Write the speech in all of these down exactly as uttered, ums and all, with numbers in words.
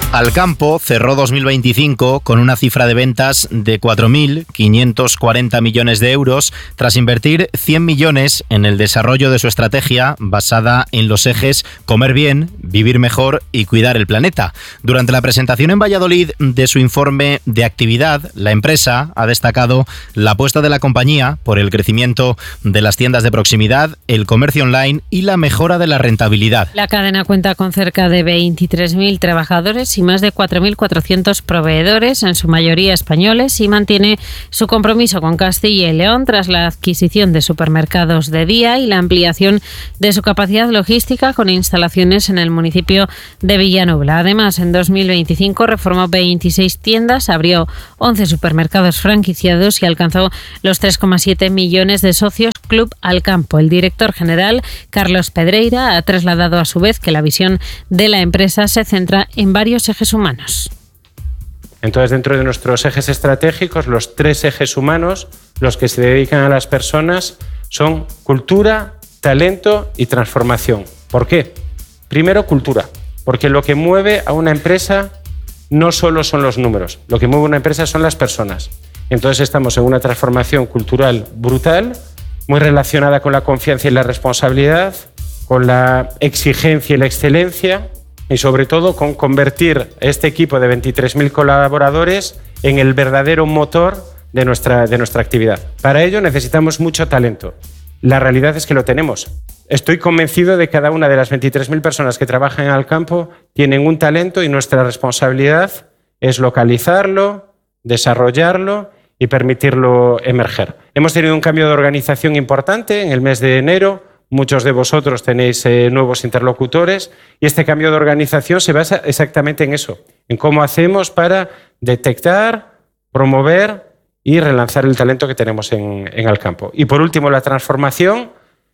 Alcampo cerró dos mil veinticinco con una cifra de ventas de cuatro mil quinientos cuarenta millones de euros tras invertir cien millones en el desarrollo de su estrategia basada en los ejes comer bien, vivir mejor y cuidar el planeta. Durante la presentación en Valladolid de su informe de actividad, la empresa ha destacado la apuesta de la compañía por el crecimiento de las tiendas de proximidad, el comercio online y la mejora de la rentabilidad. La cadena cuenta con cerca de veintitrés mil trabajadores y más de cuatro mil cuatrocientos proveedores, en su mayoría españoles, y mantiene su compromiso con Castilla y León tras la adquisición de supermercados de día y la ampliación de su capacidad logística con instalaciones en el municipio de Villanubla. Además, en dos mil veinticinco reformó veintiséis tiendas, abrió once supermercados franquiciados y alcanzó los tres coma siete millones de socios Club Alcampo. El director general, Carlos Pedreira, ha trasladado a su vez que la visión de la empresa se centra en varios ejes humanos. Entonces, dentro de nuestros ejes estratégicos, los tres ejes humanos, los que se dedican a las personas, son cultura, talento y transformación. ¿Por qué? Primero, cultura, porque lo que mueve a una empresa no solo son los números, lo que mueve a una empresa son las personas. Entonces, estamos en una transformación cultural brutal, muy relacionada con la confianza y la responsabilidad, con la exigencia y la excelencia, y sobre todo con convertir este equipo de veintitrés mil colaboradores en el verdadero motor de nuestra, de nuestra actividad. Para ello necesitamos mucho talento. La realidad es que lo tenemos. Estoy convencido de que cada una de las veintitrés mil personas que trabajan en Alcampo tienen un talento y nuestra responsabilidad es localizarlo, desarrollarlo y permitirlo emerger. Hemos tenido un cambio de organización importante en el mes de enero. Muchos de vosotros tenéis eh, nuevos interlocutores y este cambio de organización se basa exactamente en eso, en cómo hacemos para detectar, promover y relanzar el talento que tenemos en, en Alcampo. Y por último, la transformación.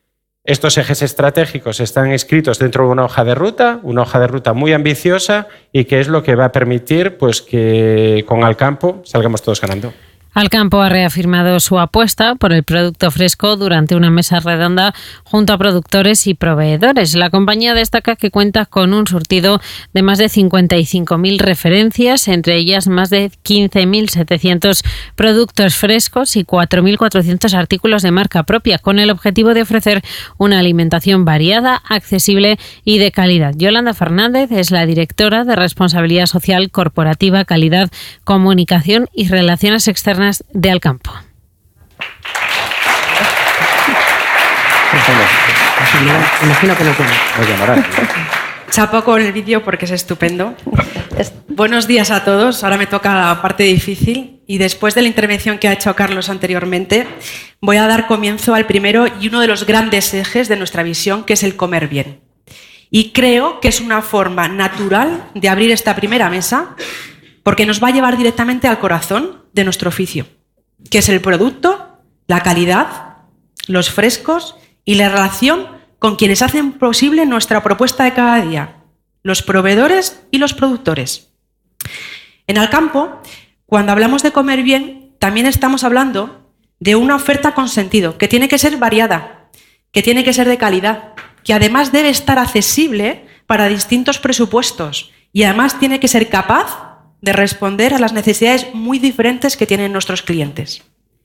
Estos ejes estratégicos están inscritos dentro de una hoja de ruta, una hoja de ruta muy ambiciosa y que es lo que va a permitir pues, que con Alcampo salgamos todos ganando. Alcampo ha reafirmado su apuesta por el producto fresco durante una mesa redonda junto a productores y proveedores. La compañía destaca que cuenta con un surtido de más de cincuenta y cinco mil referencias, entre ellas más de quince mil setecientos productos frescos y cuatro mil cuatrocientos artículos de marca propia, con el objetivo de ofrecer una alimentación variada, accesible y de calidad. Yolanda Fernández es la directora de Responsabilidad Social Corporativa, Calidad, Comunicación y Relaciones Externas de Alcampo. Imagino que no tiene. Chapo con el vídeo porque es estupendo. Buenos días a todos. Ahora me toca la parte difícil y después de la intervención que ha hecho Carlos anteriormente, voy a dar comienzo al primero y uno de los grandes ejes de nuestra visión, que es el comer bien. Y creo que es una forma natural de abrir esta primera mesa, porque nos va a llevar directamente al corazón de nuestro oficio, que es el producto, la calidad, los frescos y la relación con quienes hacen posible nuestra propuesta de cada día, los proveedores y los productores. En Alcampo, cuando hablamos de comer bien, también estamos hablando de una oferta con sentido, que tiene que ser variada, que tiene que ser de calidad, que además debe estar accesible para distintos presupuestos y además tiene que ser capaz de responder a las necesidades muy diferentes que tienen nuestros clientes.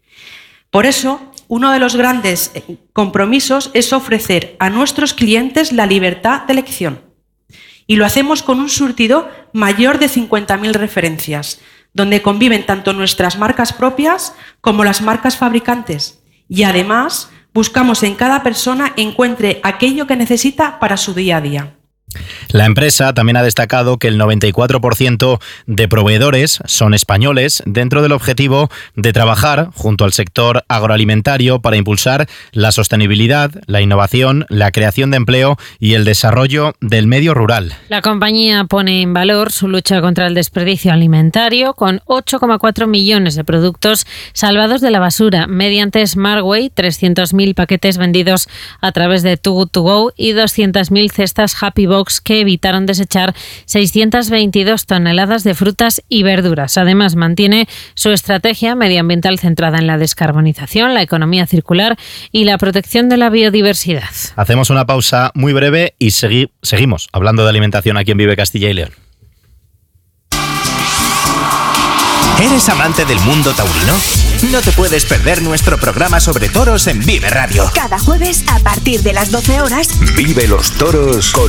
Por eso, uno de los grandes compromisos es ofrecer a nuestros clientes la libertad de elección. Y lo hacemos con un surtido mayor de cincuenta mil referencias, donde conviven tanto nuestras marcas propias como las marcas fabricantes. Y además, buscamos en cada persona encuentre aquello que necesita para su día a día. La empresa también ha destacado que el noventa y cuatro por ciento de proveedores son españoles, dentro del objetivo de trabajar junto al sector agroalimentario para impulsar la sostenibilidad, la innovación, la creación de empleo y el desarrollo del medio rural. La compañía pone en valor su lucha contra el desperdicio alimentario con ocho coma cuatro millones de productos salvados de la basura mediante SmartWay, trescientos mil paquetes vendidos a través de Too Good To Go y doscientas mil cestas Happy Box que evitaron desechar seiscientas veintidós toneladas de frutas y verduras. Además, mantiene su estrategia medioambiental centrada en la descarbonización, la economía circular y la protección de la biodiversidad. Hacemos una pausa muy breve y segui- seguimos hablando de alimentación aquí en Vive Castilla y León. ¿Eres amante del mundo taurino? No te puedes perder nuestro programa sobre toros en Vive Radio. Cada jueves, a partir de las doce horas, vive los toros con